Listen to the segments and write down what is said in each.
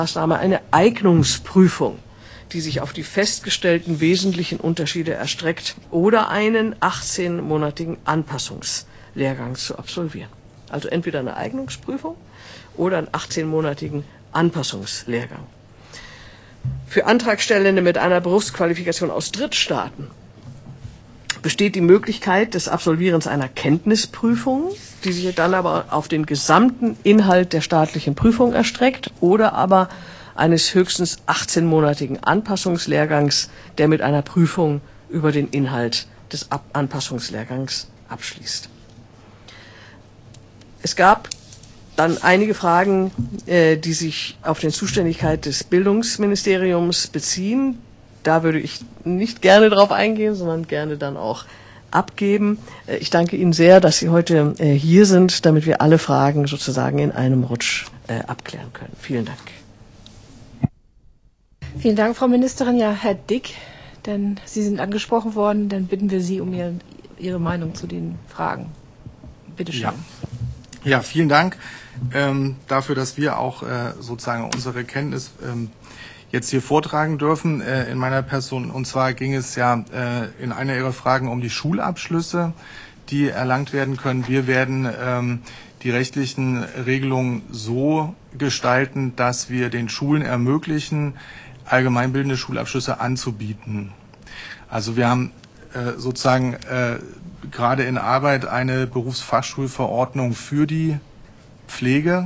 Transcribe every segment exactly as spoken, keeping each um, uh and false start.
Maßnahme eine Eignungsprüfung, die sich auf die festgestellten wesentlichen Unterschiede erstreckt, oder einen achtzehnmonatigen Anpassungslehrgang zu absolvieren. Also entweder eine Eignungsprüfung oder einen achtzehnmonatigen Anpassungslehrgang. Für Antragstellende mit einer Berufsqualifikation aus Drittstaaten besteht die Möglichkeit des Absolvierens einer Kenntnisprüfung, die sich dann aber auf den gesamten Inhalt der staatlichen Prüfung erstreckt, oder aber eines höchstens achtzehnmonatigen Anpassungslehrgangs, der mit einer Prüfung über den Inhalt des Ab- Anpassungslehrgangs abschließt. Es gab dann einige Fragen, äh, die sich auf die Zuständigkeit des Bildungsministeriums beziehen. Da würde ich nicht gerne drauf eingehen, sondern gerne dann auch abgeben. Äh, ich danke Ihnen sehr, dass Sie heute äh, hier sind, damit wir alle Fragen sozusagen in einem Rutsch äh, abklären können. Vielen Dank. Vielen Dank, Frau Ministerin. Ja, Herr Dick, denn Sie sind angesprochen worden, dann bitten wir Sie um Ihre, Ihre Meinung zu den Fragen. Bitte schön. Ja, ja vielen Dank ähm, dafür, dass wir auch äh, sozusagen unsere Kenntnis ähm, jetzt hier vortragen dürfen äh, in meiner Person. Und zwar ging es ja äh, in einer Ihrer Fragen um die Schulabschlüsse, die erlangt werden können. Wir werden ähm, die rechtlichen Regelungen so gestalten, dass wir den Schulen ermöglichen, allgemeinbildende Schulabschlüsse anzubieten. Also wir haben äh, sozusagen äh, gerade in Arbeit eine Berufsfachschulverordnung für die Pflege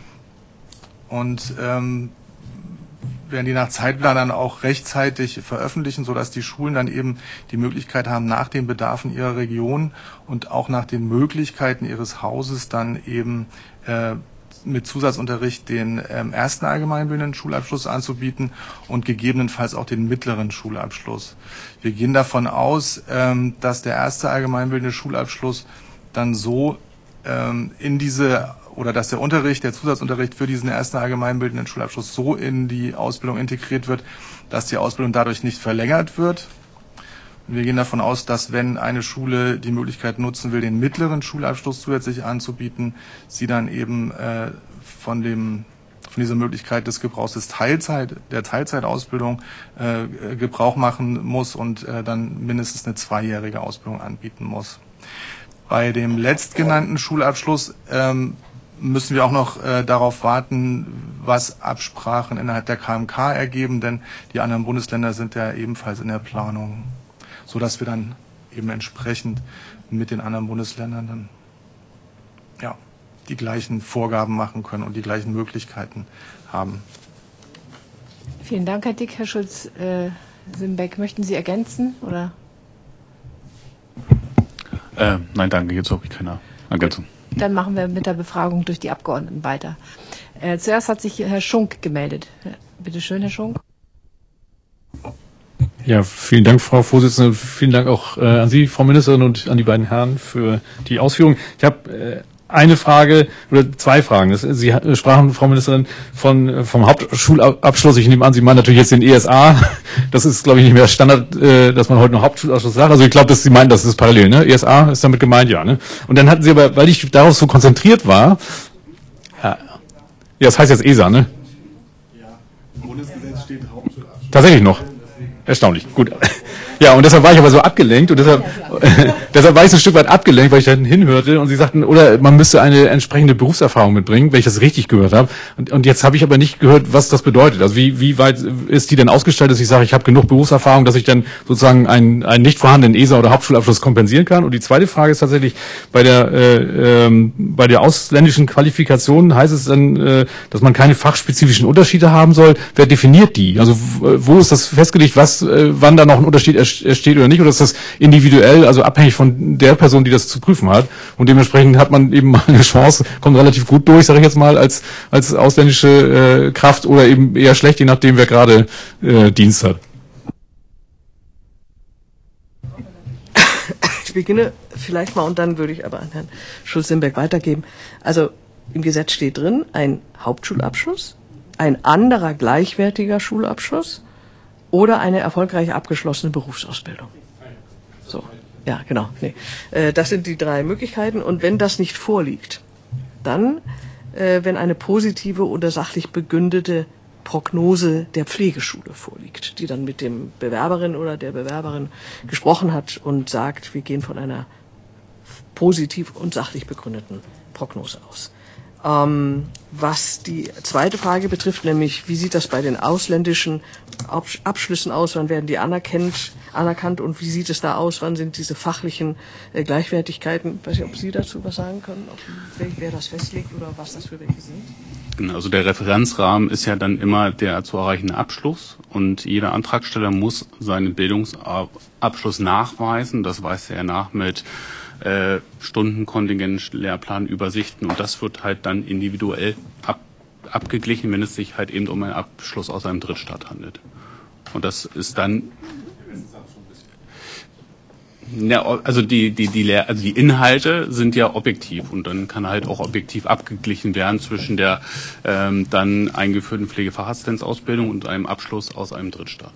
und ähm, werden die nach Zeitplan dann auch rechtzeitig veröffentlichen, sodass die Schulen dann eben die Möglichkeit haben, nach den Bedarfen ihrer Region und auch nach den Möglichkeiten ihres Hauses dann eben äh, mit Zusatzunterricht den ähm, ersten allgemeinbildenden Schulabschluss anzubieten und gegebenenfalls auch den mittleren Schulabschluss. Wir gehen davon aus, ähm, dass der erste allgemeinbildende Schulabschluss dann so ähm, in diese oder dass der Unterricht, der Zusatzunterricht für diesen ersten allgemeinbildenden Schulabschluss so in die Ausbildung integriert wird, dass die Ausbildung dadurch nicht verlängert wird. Und wir gehen davon aus, dass wenn eine Schule die Möglichkeit nutzen will, den mittleren Schulabschluss zusätzlich anzubieten, sie dann eben äh, von dem von dieser Möglichkeit des Gebrauchs des Teilzeit, der Teilzeitausbildung äh, Gebrauch machen muss und äh, dann mindestens eine zweijährige Ausbildung anbieten muss. Bei dem letztgenannten Schulabschluss ähm, müssen wir auch noch äh, darauf warten, was Absprachen innerhalb der K M K ergeben, denn die anderen Bundesländer sind ja ebenfalls in der Planung, so dass wir dann eben entsprechend mit den anderen Bundesländern dann ja die gleichen Vorgaben machen können und die gleichen Möglichkeiten haben. Vielen Dank, Herr Dick. Herr Schulz-Simbeck, möchten Sie ergänzen oder? Äh, nein, danke. Jetzt habe ich keine Ergänzung. Dann machen wir mit der Befragung durch die Abgeordneten weiter. Äh, zuerst hat sich Herr Schunk gemeldet. Bitte schön, Herr Schunk. Ja, vielen Dank, Frau Vorsitzende. Vielen Dank auch äh, an Sie, Frau Ministerin, und an die beiden Herren für die Ausführungen. Ich habe äh, eine Frage oder zwei Fragen. Das, Sie sprachen, Frau Ministerin, von vom Hauptschulabschluss. Ich nehme an, Sie meinen natürlich jetzt den E S A. Das ist, glaube ich, nicht mehr Standard, äh, dass man heute noch Hauptschulabschluss sagt. Also ich glaube, dass Sie meinen, das ist parallel. Ne? E S A ist damit gemeint, ja. Ne? Und dann hatten Sie aber, weil ich darauf so konzentriert war, ja, das heißt jetzt E S A, ne? Ja, im Bundesgesetz steht Hauptschulabschluss. Tatsächlich noch. Erstaunlich. Gut. Ja, und deshalb war ich aber so abgelenkt und deshalb, deshalb war ich so ein Stück weit abgelenkt, weil ich da hinhörte und Sie sagten, oder man müsste eine entsprechende Berufserfahrung mitbringen, wenn ich das richtig gehört habe. Und, und jetzt habe ich aber nicht gehört, was das bedeutet. Also wie, wie weit ist die denn ausgestaltet, dass ich sage, ich habe genug Berufserfahrung, dass ich dann sozusagen einen, einen nicht vorhandenen E S A oder Hauptschulabschluss kompensieren kann? Und die zweite Frage ist tatsächlich, bei der, äh, ähm, bei der ausländischen Qualifikation heißt es dann, äh, dass man keine fachspezifischen Unterschiede haben soll. Wer definiert die? Also wo ist das festgelegt, was, äh, wann da noch ein Unterschied steht oder nicht, oder ist das individuell, also abhängig von der Person, die das zu prüfen hat, und dementsprechend hat man eben mal eine Chance, kommt relativ gut durch, sage ich jetzt mal, als als ausländische äh, Kraft, oder eben eher schlecht, je nachdem, wer gerade äh, Dienst hat. Ich beginne vielleicht mal und dann würde ich aber an Herrn Schulz-Simbeck weitergeben. Also im Gesetz steht drin, ein Hauptschulabschluss, ein anderer gleichwertiger Schulabschluss oder eine erfolgreich abgeschlossene Berufsausbildung. So, ja, genau. Nee. Äh, das sind die drei Möglichkeiten. Und wenn das nicht vorliegt, dann, äh, wenn eine positive oder sachlich begründete Prognose der Pflegeschule vorliegt, die dann mit dem Bewerberin oder der Bewerberin gesprochen hat und sagt, wir gehen von einer positiv und sachlich begründeten Prognose aus. Ähm, was die zweite Frage betrifft, nämlich wie sieht das bei den ausländischen Abschlüssen aus, wann werden die anerkannt, anerkannt und wie sieht es da aus, wann sind diese fachlichen äh, Gleichwertigkeiten, ich weiß nicht, ob Sie dazu was sagen können, ob, wer, wer das festlegt oder was das für welche sind? Genau, also der Referenzrahmen ist ja dann immer der zu erreichende Abschluss und jeder Antragsteller muss seinen Bildungsabschluss nachweisen, das weist er nach mit Äh, Stundenkontingent, Lehrplan, Übersichten und das wird halt dann individuell ab, abgeglichen, wenn es sich halt eben um einen Abschluss aus einem Drittstaat handelt. Und das ist dann ja, also die die die Lehr also die Inhalte sind ja objektiv und dann kann halt auch objektiv abgeglichen werden zwischen der ähm, dann eingeführten Pflegefachassistenzausbildung und einem Abschluss aus einem Drittstaat.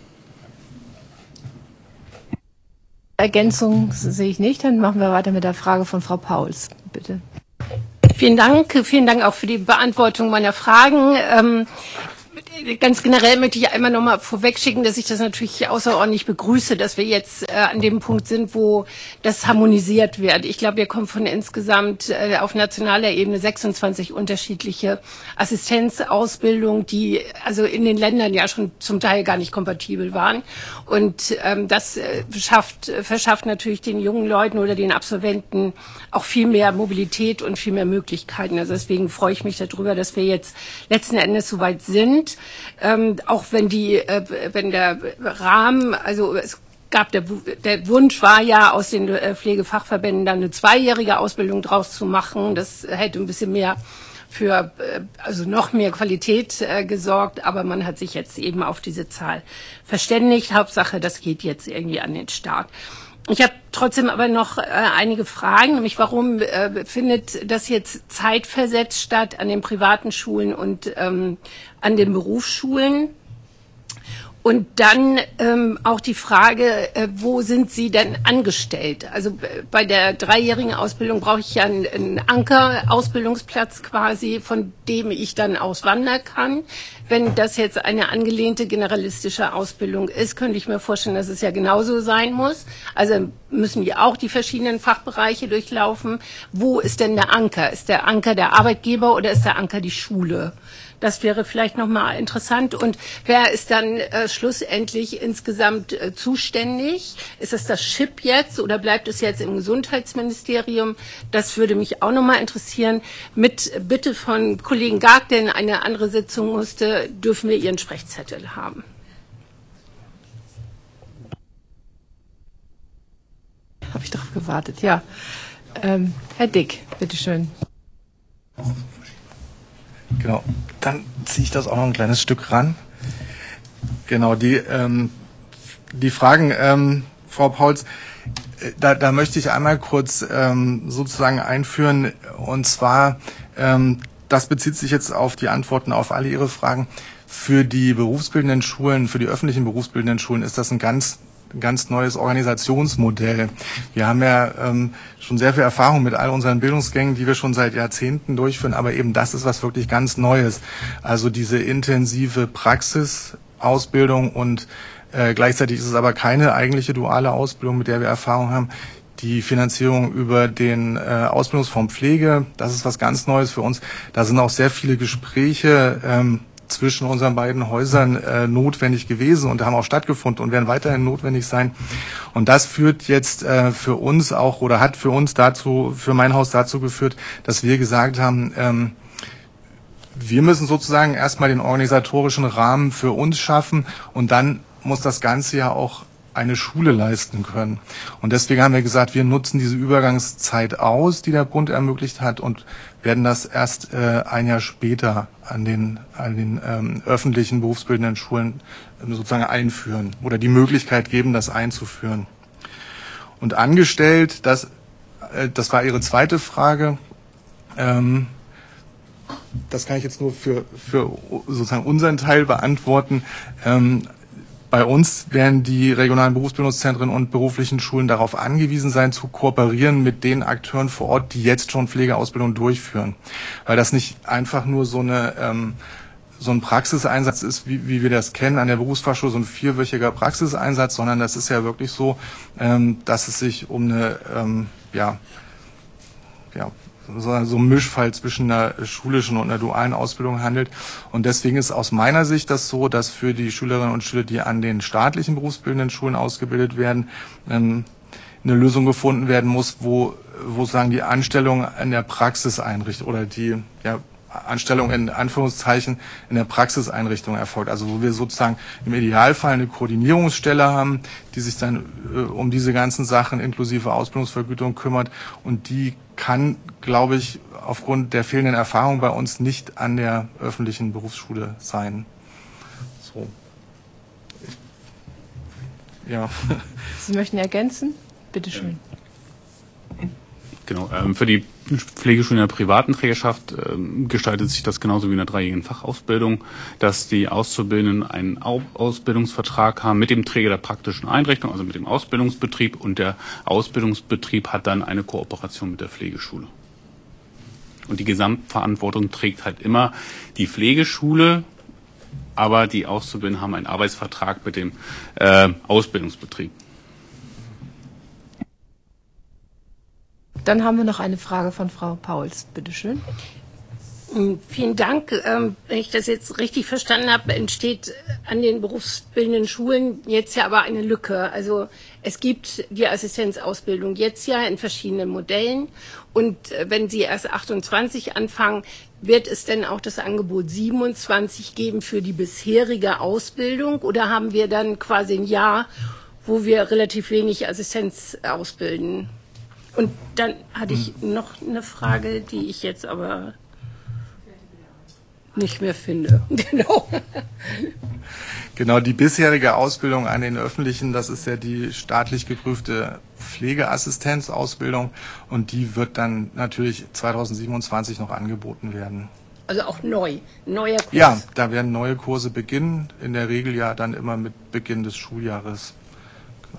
Ergänzung sehe ich nicht. Dann machen wir weiter mit der Frage von Frau Pauls. Bitte. Vielen Dank. Vielen Dank auch für die Beantwortung meiner Fragen. Ähm, ganz generell möchte ich einmal noch mal vorwegschicken, dass ich das natürlich außerordentlich begrüße, dass wir jetzt äh, an dem Punkt sind, wo das harmonisiert wird. Ich glaube, wir kommen von insgesamt äh, auf nationaler Ebene sechsundzwanzig unterschiedliche Assistenzausbildungen, die also in den Ländern ja schon zum Teil gar nicht kompatibel waren. Und ähm, das äh, schafft, verschafft natürlich den jungen Leuten oder den Absolventen auch viel mehr Mobilität und viel mehr Möglichkeiten. Also deswegen freue ich mich darüber, dass wir jetzt letzten Endes so weit sind. Ähm, auch wenn die, äh, wenn der Rahmen, also es gab der, der Wunsch war ja, aus den äh, Pflegefachverbänden dann eine zweijährige Ausbildung draus zu machen. Das hätte ein bisschen mehr für, äh, also noch mehr Qualität äh, gesorgt, aber man hat sich jetzt eben auf diese Zahl verständigt. Hauptsache, das geht jetzt irgendwie an den Start. Ich habe trotzdem aber noch äh, einige Fragen, nämlich warum äh, findet das jetzt zeitversetzt statt an den privaten Schulen und ähm, an den Berufsschulen? Und dann ähm, auch die Frage, äh, wo sind Sie denn angestellt? Also äh, bei der dreijährigen Ausbildung brauche ich ja einen, einen Anker-Ausbildungsplatz quasi, von dem ich dann auswandern kann. Wenn das jetzt eine angelehnte generalistische Ausbildung ist, könnte ich mir vorstellen, dass es ja genauso sein muss. Also müssen die auch die verschiedenen Fachbereiche durchlaufen. Wo ist denn der Anker? Ist der Anker der Arbeitgeber oder ist der Anker die Schule? Das wäre vielleicht nochmal interessant. Und wer ist dann äh, schlussendlich insgesamt äh, zuständig? Ist es das S H I P jetzt oder bleibt es jetzt im Gesundheitsministerium? Das würde mich auch nochmal interessieren. Mit Bitte von Kollegen Garg, der in eine andere Sitzung musste, dürfen wir Ihren Sprechzettel haben. Habe ich darauf gewartet, ja. Ähm, Herr Dick, bitteschön. Genau, dann ziehe ich das auch noch ein kleines Stück ran. Genau, die, ähm, die Fragen, ähm, Frau Pauls, äh, da, da möchte ich einmal kurz ähm, sozusagen einführen, und zwar, ähm, das bezieht sich jetzt auf die Antworten auf alle Ihre Fragen. Für die berufsbildenden Schulen, für die öffentlichen berufsbildenden Schulen ist das ein ganz ganz neues Organisationsmodell. Wir haben ja ähm, schon sehr viel Erfahrung mit all unseren Bildungsgängen, die wir schon seit Jahrzehnten durchführen, aber eben das ist was wirklich ganz Neues. Also diese intensive Praxisausbildung und äh, gleichzeitig ist es aber keine eigentliche duale Ausbildung, mit der wir Erfahrung haben. Die Finanzierung über den äh, Ausbildungsfonds Pflege, das ist was ganz Neues für uns. Da sind auch sehr viele Gespräche ähm, zwischen unseren beiden Häusern äh, notwendig gewesen und haben auch stattgefunden und werden weiterhin notwendig sein. Und das führt jetzt äh, für uns auch oder hat für uns dazu, für mein Haus dazu geführt, dass wir gesagt haben, ähm, wir müssen sozusagen erstmal den organisatorischen Rahmen für uns schaffen und dann muss das Ganze ja auch eine Schule leisten können. Und deswegen haben wir gesagt, wir nutzen diese Übergangszeit aus, die der Bund ermöglicht hat, und werden das erst äh, ein Jahr später an den, an den ähm, öffentlichen berufsbildenden Schulen äh, sozusagen einführen oder die Möglichkeit geben, das einzuführen. Und angestellt, das, äh, das war Ihre zweite Frage, ähm, das kann ich jetzt nur für, für sozusagen unseren Teil beantworten. Ähm, Bei uns werden die regionalen Berufsbildungszentren und beruflichen Schulen darauf angewiesen sein, zu kooperieren mit den Akteuren vor Ort, die jetzt schon Pflegeausbildung durchführen. Weil das nicht einfach nur so eine, ähm, so ein Praxiseinsatz ist, wie, wie wir das kennen an der Berufsfachschule, so ein vierwöchiger Praxiseinsatz, sondern das ist ja wirklich so, ähm, dass es sich um eine, ähm, ja, ja, so, so ein Mischfall zwischen einer schulischen und einer dualen Ausbildung handelt. Und deswegen ist aus meiner Sicht das so, dass für die Schülerinnen und Schüler, die an den staatlichen berufsbildenden Schulen ausgebildet werden, ähm, eine Lösung gefunden werden muss, wo, wo sagen die Anstellung in der Praxiseinrichtung oder die, ja, Anstellung in Anführungszeichen in der Praxiseinrichtung erfolgt. Also wo wir sozusagen im Idealfall eine Koordinierungsstelle haben, die sich dann äh, um diese ganzen Sachen inklusive Ausbildungsvergütung kümmert. Und die kann, glaube ich, aufgrund der fehlenden Erfahrung bei uns nicht an der öffentlichen Berufsschule sein. So. Ich, ja. Sie möchten ergänzen? Bitte schön. Genau, ähm, für die Pflegeschulen in der privaten Trägerschaft ähm, gestaltet sich das genauso wie in der dreijährigen Fachausbildung, dass die Auszubildenden einen Au- Ausbildungsvertrag haben mit dem Träger der praktischen Einrichtung, also mit dem Ausbildungsbetrieb, und der Ausbildungsbetrieb hat dann eine Kooperation mit der Pflegeschule. Und die Gesamtverantwortung trägt halt immer die Pflegeschule, aber die Auszubildenden haben einen Arbeitsvertrag mit dem äh, Ausbildungsbetrieb. Dann haben wir noch eine Frage von Frau Pauls. Bitte schön. Vielen Dank. Ähm, wenn ich das jetzt richtig verstanden habe, entsteht an den berufsbildenden Schulen jetzt ja aber eine Lücke. Also es gibt die Assistenzausbildung jetzt ja in verschiedenen Modellen. Und äh, wenn Sie erst achtundzwanzig anfangen, wird es denn auch das Angebot siebenundzwanzig geben für die bisherige Ausbildung? Oder haben wir dann quasi ein Jahr, wo wir relativ wenig Assistenz ausbilden? Und dann hatte ich noch eine Frage, die ich jetzt aber nicht mehr finde. Genau. Genau, die bisherige Ausbildung an den öffentlichen, das ist ja die staatlich geprüfte Pflegeassistenzausbildung und die wird dann natürlich zweitausendsiebenundzwanzig noch angeboten werden. Also auch neu, neuer Kurs. Ja, da werden neue Kurse beginnen, in der Regel ja dann immer mit Beginn des Schuljahres.